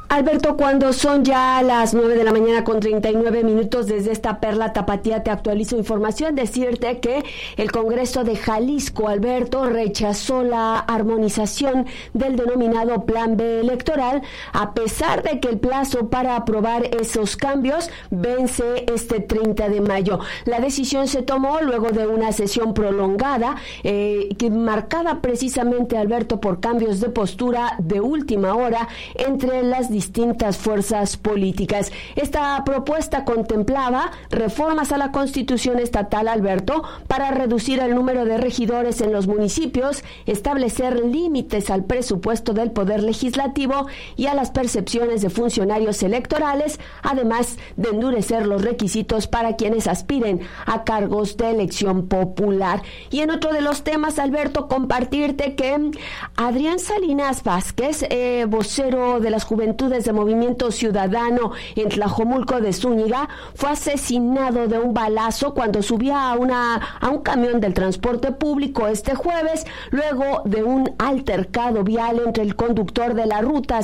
Alberto, cuando son ya las 9 de la mañana con 39 minutos desde esta perla tapatía, te actualizo información. Decirte que el Congreso de Jalisco, Alberto, rechazó la armonización del denominado Plan B electoral, a pesar de que el plazo para aprobar esos cambios vence este 30 de mayo. La decisión se tomó luego de una sesión prolongada, marcada precisamente, Alberto, por cambios de postura de última hora entre las distintas fuerzas políticas. Esta propuesta contemplaba reformas a la Constitución estatal, Alberto, para reducir el número de regidores en los municipios, establecer límites al presupuesto del Poder Legislativo y a las percepciones de funcionarios electorales, además de endurecer los requisitos para quienes aspiren a cargos de elección popular. Y en otro de los temas, Alberto, compartirte que Adrián Salinas Vázquez, vocero de las Juventudes de Movimiento Ciudadano en Tlajomulco de Zúñiga, fue asesinado de un balazo cuando subía a un camión del transporte público este jueves, luego de un altercado vial entre el conductor de la ruta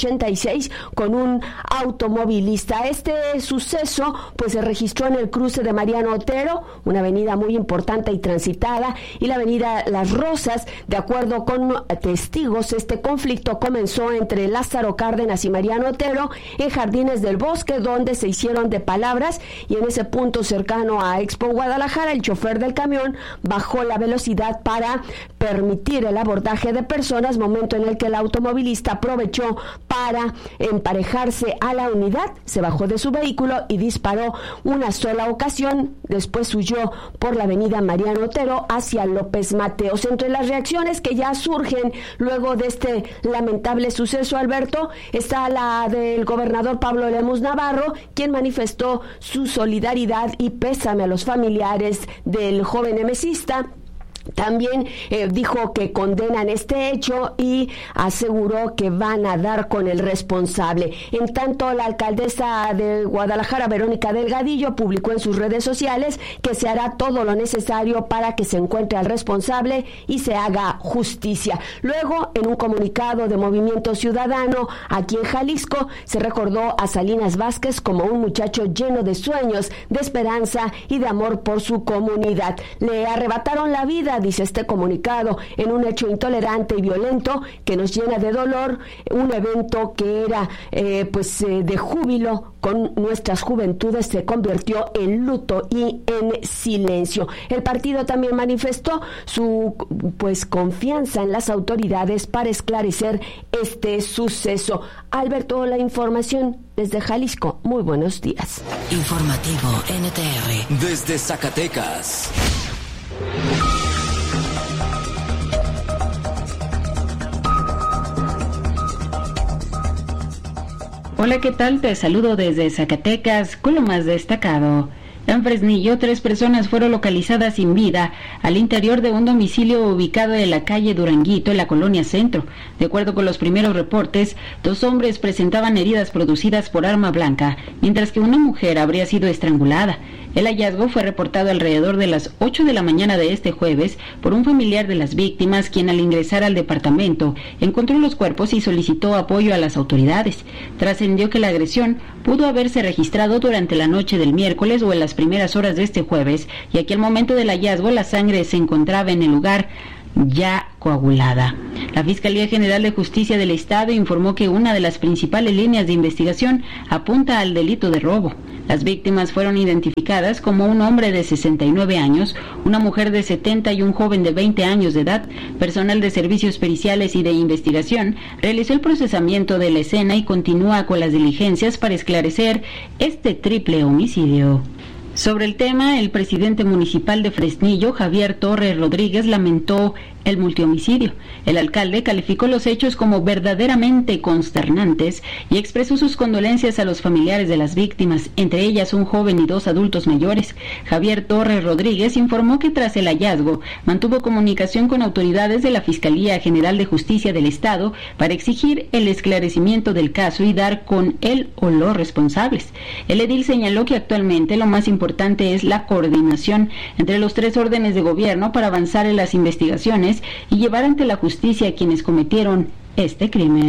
186 con un automovilista. Este suceso pues se registró en el cruce de Mariano Otero, una avenida muy importante y transitada, y la avenida Las Rosas. De acuerdo con testigos, este conflicto comenzó entre Lázaro Cárdenas y Mariano Otero en Jardines del Bosque, donde se hicieron de palabras, y en ese punto cercano a Expo Guadalajara, el chofer del camión bajó la velocidad para permitir el abordaje de personas, momento en el que el automovilista aprovechó para emparejarse a la unidad, se bajó de su vehículo y disparó una sola ocasión, después huyó por la avenida Mariano Otero hacia López Mateos. Entre las reacciones que ya surgen luego de este lamentable suceso, Alberto, está la del gobernador Pablo Lemus Navarro, quien manifestó su solidaridad y pésame a los familiares del joven emesista. También dijo que condenan este hecho y aseguró que van a dar con el responsable. En tanto, la alcaldesa de Guadalajara, Verónica Delgadillo, publicó en sus redes sociales que se hará todo lo necesario para que se encuentre al responsable y se haga justicia. Luego, en un comunicado de Movimiento Ciudadano aquí en Jalisco, se recordó a Salinas Vázquez como un muchacho lleno de sueños, de esperanza y de amor por su comunidad. Le arrebataron la vida, dice este comunicado, en un hecho intolerante y violento que nos llena de dolor, un evento que era de júbilo con nuestras juventudes se convirtió en luto y en silencio. El partido también manifestó su confianza en las autoridades para esclarecer este suceso. Alberto, la información desde Jalisco. Muy buenos días. Informativo NTR desde Zacatecas. Hola, ¿qué tal? Te saludo desde Zacatecas con lo más destacado. En Fresnillo, 3 personas fueron localizadas sin vida al interior de un domicilio ubicado en la calle Duranguito, en la colonia Centro. De acuerdo con los primeros reportes, 2 hombres presentaban heridas producidas por arma blanca, mientras que una mujer habría sido estrangulada. El hallazgo fue reportado alrededor de las 8 de la mañana de este jueves por un familiar de las víctimas, quien al ingresar al departamento encontró los cuerpos y solicitó apoyo a las autoridades. Trascendió que la agresión pudo haberse registrado durante la noche del miércoles o en las primeras horas de este jueves, y que al momento del hallazgo la sangre se encontraba en el lugar ya coagulada. La Fiscalía General de Justicia del Estado informó que una de las principales líneas de investigación apunta al delito de robo. Las víctimas fueron identificadas como un hombre de 69 años, una mujer de 70 y un joven de 20 años de edad. Personal de servicios periciales y de investigación realizó el procesamiento de la escena y continúa con las diligencias para esclarecer este triple homicidio. Sobre el tema, el presidente municipal de Fresnillo, Javier Torres Rodríguez, lamentó el multihomicidio. El alcalde calificó los hechos como verdaderamente consternantes y expresó sus condolencias a los familiares de las víctimas, entre ellas un joven y 2 adultos mayores. Javier Torres Rodríguez informó que tras el hallazgo mantuvo comunicación con autoridades de la Fiscalía General de Justicia del Estado para exigir el esclarecimiento del caso y dar con él o los responsables. El edil señaló que actualmente lo más importante es la coordinación entre los 3 órdenes de gobierno para avanzar en las investigaciones y llevar ante la justicia a quienes cometieron este crimen.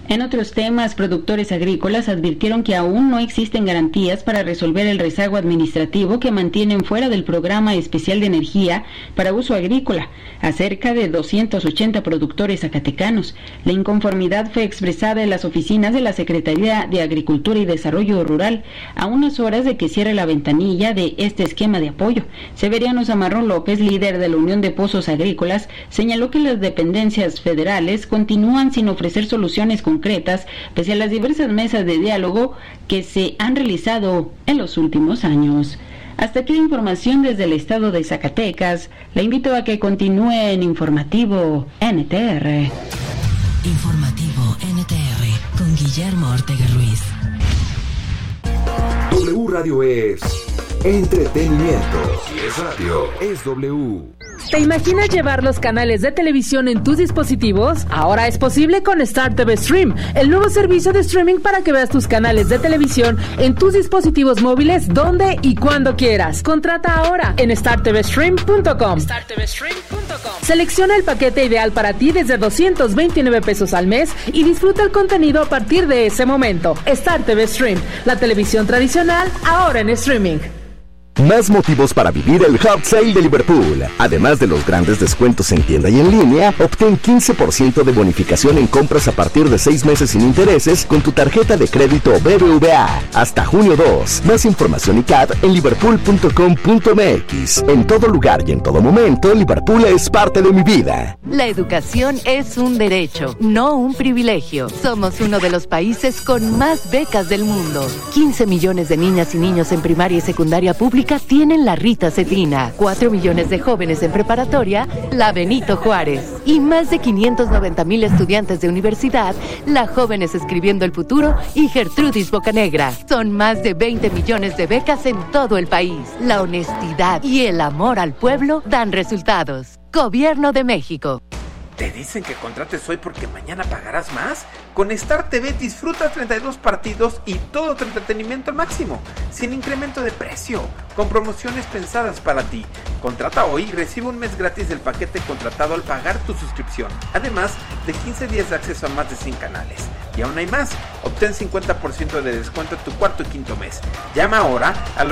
En otros temas, productores agrícolas advirtieron que aún no existen garantías para resolver el rezago administrativo que mantienen fuera del Programa Especial de Energía para Uso Agrícola a cerca de 280 productores zacatecanos. La inconformidad fue expresada en las oficinas de la Secretaría de Agricultura y Desarrollo Rural a unas horas de que cierre la ventanilla de este esquema de apoyo. Severiano Zamarrón López, líder de la Unión de Pozos Agrícolas, señaló que las dependencias federales continúan sin ofrecer soluciones concretas pese a las diversas mesas de diálogo que se han realizado en los últimos años. Hasta aquí la información desde el estado de Zacatecas. La invito a que continúe en Informativo NTR. Informativo NTR con Guillermo Ortega Ruiz. W Radio es entretenimiento. Si es radio, es W. ¿Te imaginas llevar los canales de televisión en tus dispositivos? Ahora es posible con Star TV Stream, el nuevo servicio de streaming para que veas tus canales de televisión en tus dispositivos móviles donde y cuando quieras. Contrata ahora en startvstream.com. Selecciona el paquete ideal para ti desde 229 pesos al mes y disfruta el contenido a partir de ese momento. Star TV Stream, la televisión tradicional ahora en streaming. Más motivos para vivir el Hot Sale de Liverpool. Además de los grandes descuentos en tienda y en línea, obtén 15% de bonificación en compras a partir de 6 meses sin intereses con tu tarjeta de crédito BBVA. Hasta junio 2. Más información y CAD en liverpool.com.mx. En todo lugar y en todo momento, Liverpool es parte de mi vida. La educación es un derecho, no un privilegio. Somos uno de los países con más becas del mundo. 15 millones de niñas y niños en primaria y secundaria pública tienen la Rita Cetina, 4 millones de jóvenes en preparatoria, la Benito Juárez, y más de 590,000 estudiantes de universidad, la Jóvenes Escribiendo el Futuro y Gertrudis Bocanegra. Son más de 20 millones de becas en todo el país. La honestidad y el amor al pueblo dan resultados. Gobierno de México. ¿Te dicen que contrates hoy porque mañana pagarás más? Con Star TV disfruta 32 partidos y todo tu entretenimiento al máximo, sin incremento de precio, con promociones pensadas para ti. Contrata hoy y recibe un mes gratis del paquete contratado al pagar tu suscripción, además de 15 días de acceso a más de 100 canales. Y aún hay más, obtén 50% de descuento en tu cuarto y quinto mes. Llama ahora al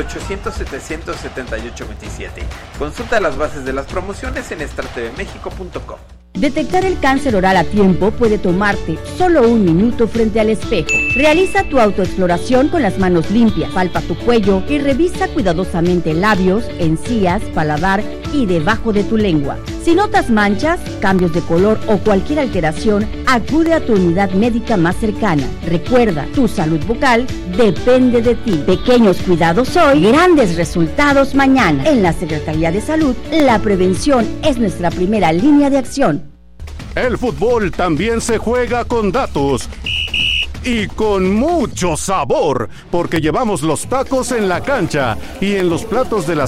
800-700-7827. Consulta las bases de las promociones en startvmexico.com. Detectar el cáncer oral a tiempo puede tomarte solo 1 minuto frente al espejo. Realiza tu autoexploración con las manos limpias, palpa tu cuello y revisa cuidadosamente labios, encías, paladar y debajo de tu lengua. Si notas manchas, cambios de color o cualquier alteración, acude a tu unidad médica más cercana. Recuerda, tu salud bucal depende de ti. Pequeños cuidados hoy, grandes resultados mañana. En la Secretaría de Salud, la prevención es nuestra primera línea de acción. El fútbol también se juega con datos y con mucho sabor, porque llevamos los tacos en la cancha y en los platos de las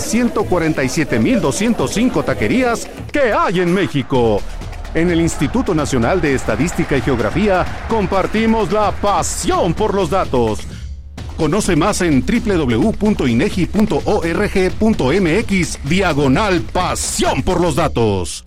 147,205 taquerías que hay en México. En el Instituto Nacional de Estadística y Geografía compartimos la pasión por los datos. Conoce más en www.inegi.org.mx/pasión por los datos.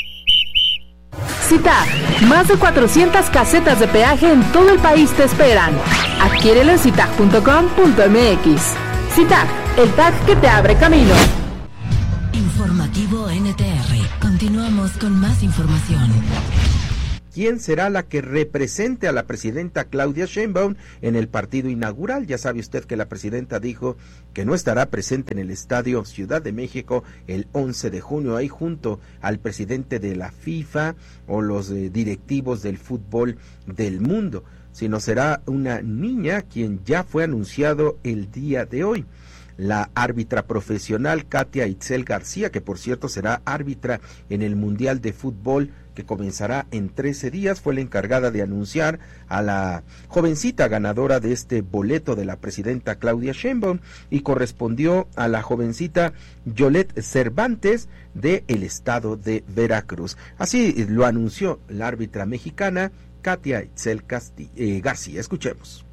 CITAG, más de 400 casetas de peaje en todo el país te esperan. Adquiérelo en citag.com.mx. CITAG, el tag que te abre camino. Informativo NTR. Continuamos con más información. ¿Quién será la que represente a la presidenta Claudia Sheinbaum en el partido inaugural? Ya sabe usted que la presidenta dijo que no estará presente en el Estadio Ciudad de México el 11 de junio, ahí junto al presidente de la FIFA o los directivos del fútbol del mundo, sino será una niña quien ya fue anunciado el día de hoy. La árbitra profesional Katia Itzel García, que por cierto será árbitra en el Mundial de Fútbol que comenzará en 13 días, fue la encargada de anunciar a la jovencita ganadora de este boleto de la presidenta Claudia Sheinbaum y correspondió a la jovencita Yolette Cervantes del estado de Veracruz. Así lo anunció la árbitra mexicana Katia Itzel García. Escuchemos.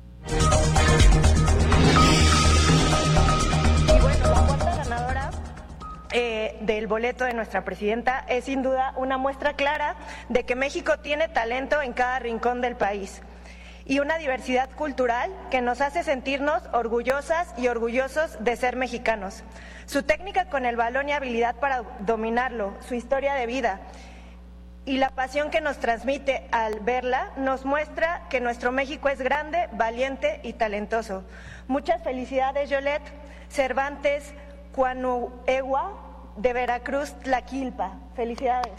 Del boleto de nuestra presidenta es sin duda una muestra clara de que México tiene talento en cada rincón del país. y una diversidad cultural que nos hace sentirnos orgullosas y orgullosos de ser mexicanos. Su técnica con el balón y habilidad para dominarlo, su historia de vida y la pasión que nos transmite al verla nos muestra que nuestro México es grande, valiente y talentoso. Muchas felicidades, Yolette Cervantes Cuanuegua de Veracruz, Tlaquilpa. Felicidades.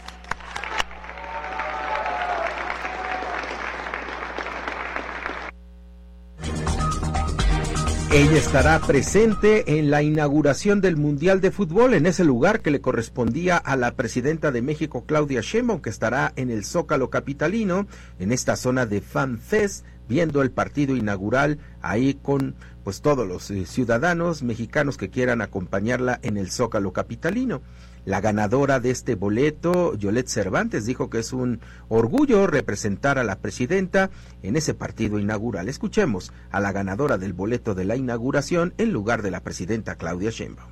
Ella estará presente en la inauguración del Mundial de Fútbol en ese lugar que le correspondía a la presidenta de México, Claudia Sheinbaum, que estará en el Zócalo capitalino, en esta zona de Fan Fest, viendo el partido inaugural ahí con pues todos los ciudadanos mexicanos que quieran acompañarla en el Zócalo capitalino. La ganadora de este boleto, Yolette Cervantes, dijo que es un orgullo representar a la presidenta en ese partido inaugural. Escuchemos a la ganadora del boleto de la inauguración en lugar de la presidenta Claudia Sheinbaum.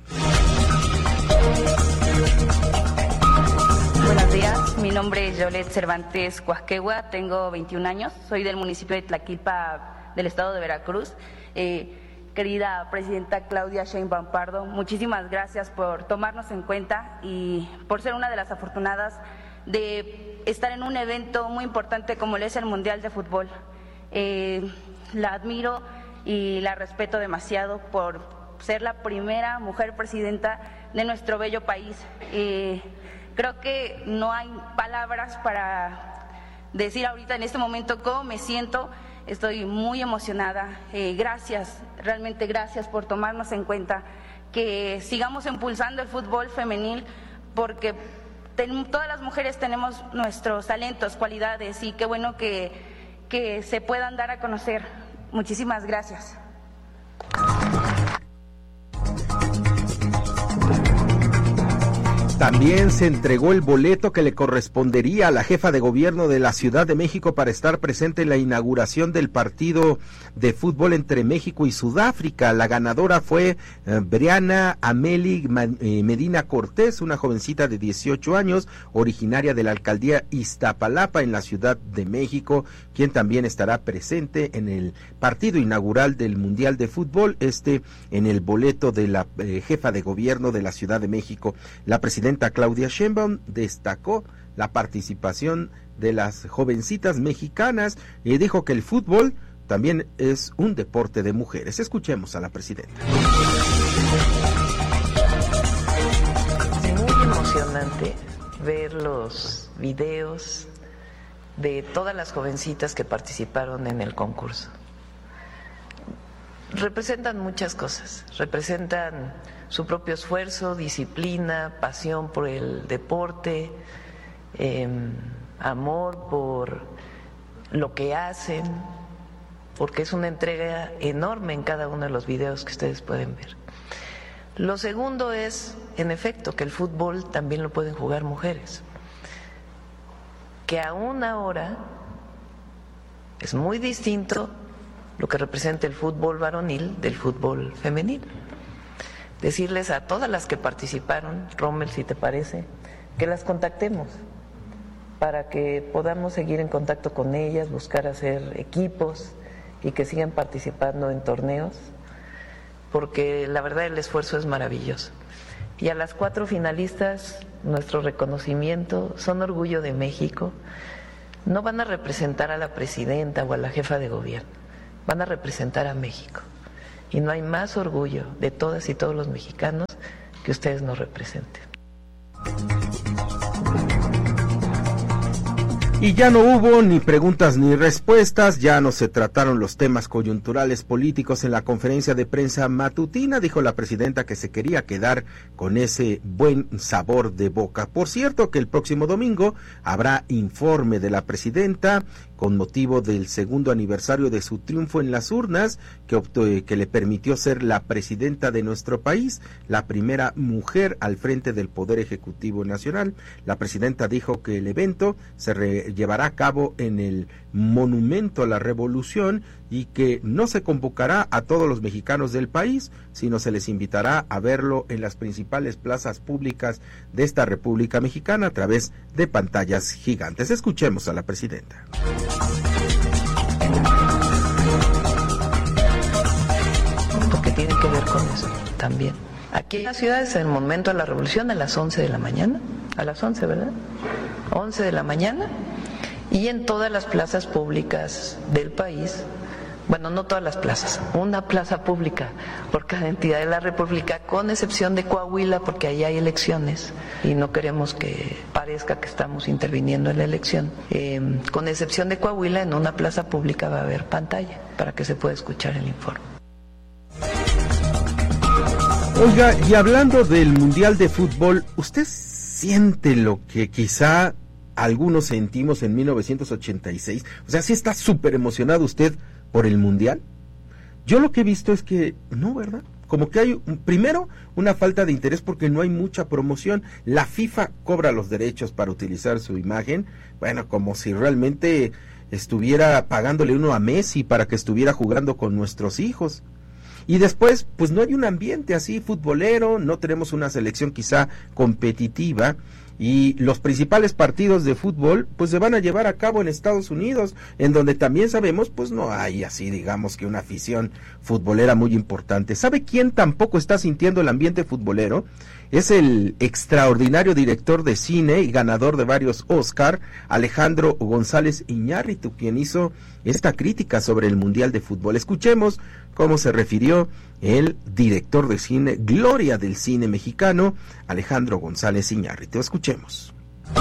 Buenos días, mi nombre es Yolette Cervantes Cuasquegua, tengo 21 años, soy del municipio de Tlaquilpa del estado de Veracruz. Querida presidenta Claudia Sheinbaum Pardo, muchísimas gracias por tomarnos en cuenta y por ser una de las afortunadas de estar en un evento muy importante como lo es el Mundial de Fútbol. La admiro y la respeto demasiado por ser la primera mujer presidenta de nuestro bello país. Creo que no hay palabras para decir ahorita en este momento cómo me siento. Estoy muy emocionada. Gracias, realmente gracias por tomarnos en cuenta, que sigamos impulsando el fútbol femenil, porque todas las mujeres tenemos nuestros talentos, cualidades, y qué bueno que se puedan dar a conocer. Muchísimas gracias. También se entregó el boleto que le correspondería a la jefa de gobierno de la Ciudad de México para estar presente en la inauguración del partido de fútbol entre México y Sudáfrica. La ganadora fue Briana Ameli Medina Cortés, una jovencita de 18 años, originaria de la alcaldía Iztapalapa en la Ciudad de México, quien también estará presente en el partido inaugural del Mundial de Fútbol, en el boleto de la jefa de gobierno de la Ciudad de México. La presidenta Claudia Sheinbaum destacó la participación de las jovencitas mexicanas y dijo que el fútbol también es un deporte de mujeres. Escuchemos a la presidenta. Es muy emocionante ver los videos de todas las jovencitas que participaron en el concurso. Representan muchas cosas, representan su propio esfuerzo, disciplina, pasión por el deporte, amor por lo que hacen, porque es una entrega enorme en cada uno de los videos que ustedes pueden ver. Lo segundo es, en efecto, que el fútbol también lo pueden jugar mujeres, que aún ahora es muy distinto lo que representa el fútbol varonil del fútbol femenil. Decirles a todas las que participaron, Rommel, si te parece, que las contactemos para que podamos seguir en contacto con ellas, buscar hacer equipos y que sigan participando en torneos, porque la verdad el esfuerzo es maravilloso. Y a las 4 finalistas, nuestro reconocimiento, son orgullo de México. No van a representar a la presidenta o a la jefa de gobierno, van a representar a México. Y no hay más orgullo de todas y todos los mexicanos que ustedes nos representen. Y ya no hubo ni preguntas ni respuestas, ya no se trataron los temas coyunturales políticos en la conferencia de prensa matutina. Dijo la presidenta que se quería quedar con ese buen sabor de boca. Por cierto que el próximo domingo habrá informe de la presidenta con motivo del 2º aniversario de su triunfo en las urnas, que le permitió ser la presidenta de nuestro país, la primera mujer al frente del Poder Ejecutivo Nacional. La presidenta dijo que el evento se llevará a cabo en el Monumento a la Revolución y que no se convocará a todos los mexicanos del país, sino se les invitará a verlo en las principales plazas públicas de esta República Mexicana a través de pantallas gigantes. Escuchemos a la presidenta. también. Aquí en las ciudades, en el Monumento a la Revolución, a las 11 de la mañana, a las 11, ¿verdad? 11 de la mañana, y en todas las plazas públicas del país, bueno, no todas las plazas, una plaza pública por cada entidad de la República, con excepción de Coahuila, porque ahí hay elecciones y no queremos que parezca que estamos interviniendo en la elección. Con excepción de Coahuila, en una plaza pública va a haber pantalla para que se pueda escuchar el informe. Oiga, y hablando del Mundial de Fútbol, ¿usted siente lo que quizá algunos sentimos en 1986? O sea, ¿sí está súper emocionado usted por el Mundial? Yo lo que he visto es que no, ¿verdad? Como que hay, primero, una falta de interés porque no hay mucha promoción. La FIFA cobra los derechos para utilizar su imagen, bueno, como si realmente estuviera pagándole uno a Messi para que estuviera jugando con nuestros hijos. Y después, pues no hay un ambiente así futbolero, no tenemos una selección quizá competitiva, y los principales partidos de fútbol pues se van a llevar a cabo en Estados Unidos, en donde también sabemos pues no hay así digamos que una afición futbolera muy importante. ¿Sabe quién tampoco está sintiendo el ambiente futbolero? Es el extraordinario director de cine y ganador de varios Oscar, Alejandro González Iñárritu, quien hizo esta crítica sobre el Mundial de Fútbol. Escuchemos cómo se refirió el director de cine, gloria del cine mexicano, Alejandro González Iñárritu. Escuchemos.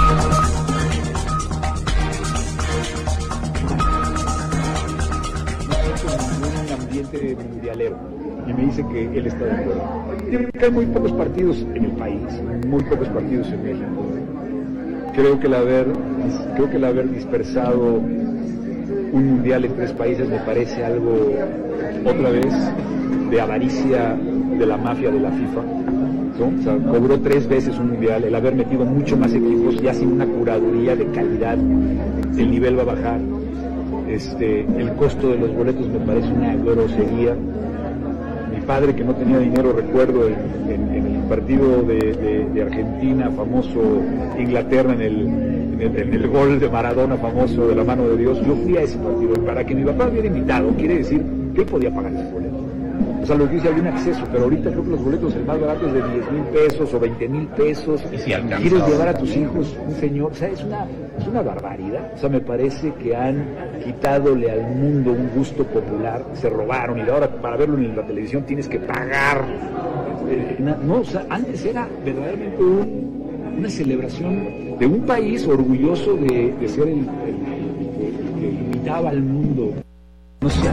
Un ambiente mundialero, y me dice que él está de acuerdo. Yo creo que hay muy pocos partidos en el país, muy pocos partidos en México. Creo que el haber dispersado un mundial en 3 países me parece algo, otra vez, de avaricia de la mafia de la FIFA, ¿no? O sea, cobró 3 veces un mundial, el haber metido mucho más equipos, ya sin una curaduría de calidad, el nivel va a bajar, el costo de los boletos me parece una grosería. Mi padre, que no tenía dinero, recuerdo en el partido de Argentina, famoso, Inglaterra, en el gol de Maradona famoso de la mano de Dios, yo fui a ese partido, para que mi papá hubiera invitado, quiere decir que él podía pagar ese boleto. O sea, lo que dice, había un acceso, pero ahorita creo que los boletos el más barato es de 10,000 pesos o 20,000 pesos. ¿Y si quieres llevar a tus hijos un señor? O sea, es una barbaridad. O sea, me parece que han quitadole al mundo un gusto popular, se robaron, y ahora para verlo en la televisión tienes que pagar. No, o sea, antes era verdaderamente una celebración de un país orgulloso de ser el que invitaba al mundo. No sé.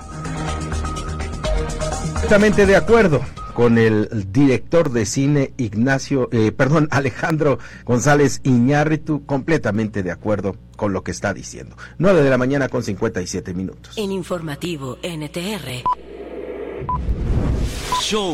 Completamente de acuerdo con el director de cine Alejandro González Iñárritu, completamente de acuerdo con lo que está diciendo. 9 de la mañana con 57 minutos. En Informativo NTR. Show.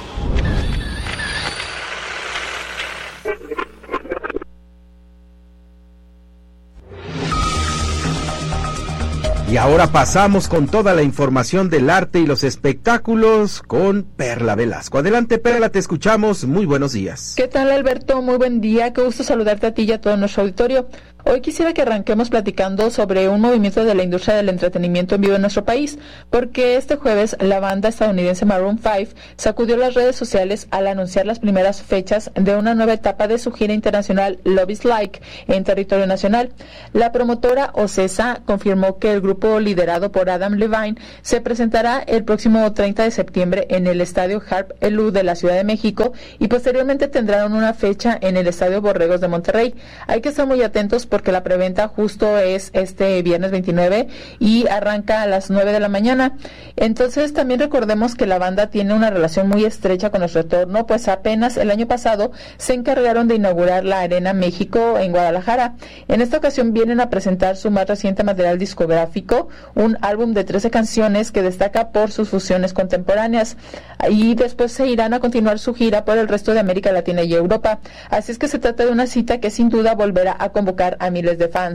Y ahora pasamos con toda la información del arte y los espectáculos con Perla Velasco. Adelante, Perla, te escuchamos. Muy buenos días. ¿Qué tal, Alberto? Muy buen día. Qué gusto saludarte a ti y a todo nuestro auditorio. Hoy quisiera que arranquemos platicando sobre un movimiento de la industria del entretenimiento en vivo en nuestro país, porque este jueves la banda estadounidense Maroon 5 sacudió las redes sociales al anunciar las primeras fechas de una nueva etapa de su gira internacional Love is Like en territorio nacional. La promotora OCESA confirmó que el grupo liderado por Adam Levine se presentará el próximo 30 de septiembre en el Estadio Harp Elú de la Ciudad de México y posteriormente tendrán una fecha en el Estadio Borregos de Monterrey. Hay que estar muy atentos porque la preventa justo es este viernes 29 y arranca a las 9 de la mañana. Entonces también recordemos que la banda tiene una relación muy estrecha con nuestro entorno, pues apenas el año pasado se encargaron de inaugurar la Arena México en Guadalajara. En esta ocasión vienen a presentar su más reciente material discográfico, un álbum de 13 canciones que destaca por sus fusiones contemporáneas, y después se irán a continuar su gira por el resto de América Latina y Europa. Así es que se trata de una cita que sin duda volverá a convocar a miles de fans.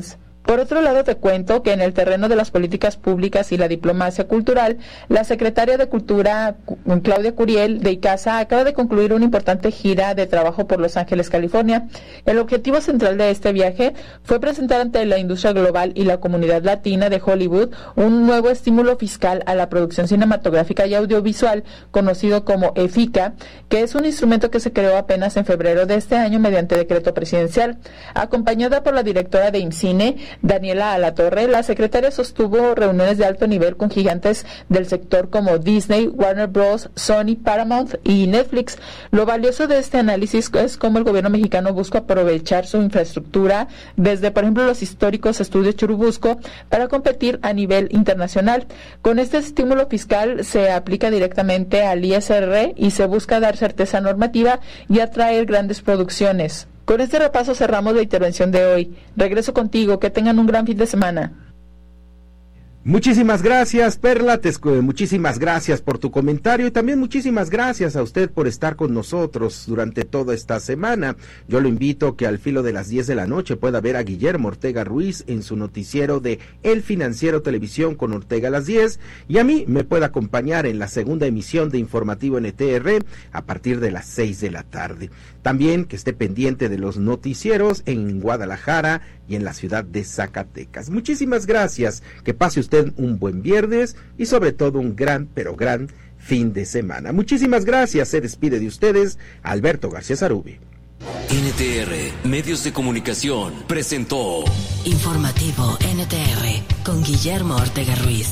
Por otro lado, te cuento que en el terreno de las políticas públicas y la diplomacia cultural, la secretaria de Cultura, Claudia Curiel, de ICASA, acaba de concluir una importante gira de trabajo por Los Ángeles, California. El objetivo central de este viaje fue presentar ante la industria global y la comunidad latina de Hollywood un nuevo estímulo fiscal a la producción cinematográfica y audiovisual, conocido como EFICA, que es un instrumento que se creó apenas en febrero de este año mediante decreto presidencial. Acompañada por la directora de IMCINE, Daniela Alatorre, la secretaria sostuvo reuniones de alto nivel con gigantes del sector como Disney, Warner Bros., Sony, Paramount y Netflix. Lo valioso de este análisis es cómo el gobierno mexicano busca aprovechar su infraestructura, desde por ejemplo los históricos estudios Churubusco, para competir a nivel internacional. Con este estímulo fiscal se aplica directamente al ISR y se busca dar certeza normativa y atraer grandes producciones. Con este repaso cerramos la intervención de hoy. Regreso contigo, que tengan un gran fin de semana. Muchísimas gracias, Perla, muchísimas gracias por tu comentario y también muchísimas gracias a usted por estar con nosotros durante toda esta semana. Yo lo invito que al filo de las 10 de la noche pueda ver a Guillermo Ortega Ruiz en su noticiero de El Financiero Televisión con Ortega a las 10 y a mí me pueda acompañar en la segunda emisión de Informativo NTR a partir de las 6 de la tarde. También que esté pendiente de los noticieros en Guadalajara y en la ciudad de Zacatecas. Muchísimas gracias, que pase usted un buen viernes y sobre todo un gran, pero gran fin de semana. Muchísimas gracias, se despide de ustedes Alberto García Zarubi. NTR Medios de Comunicación presentó Informativo NTR con Guillermo Ortega Ruiz.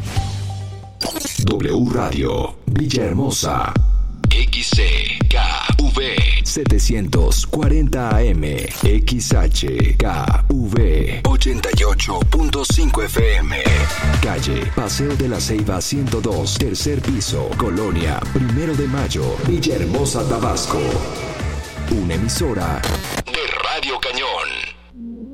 W Radio Villahermosa. XCKV 740 AM, XHKV 88.5 FM. Calle Paseo de la Ceiba 102, tercer piso, Colonia 1 de Mayo, Villahermosa, Tabasco. Una emisora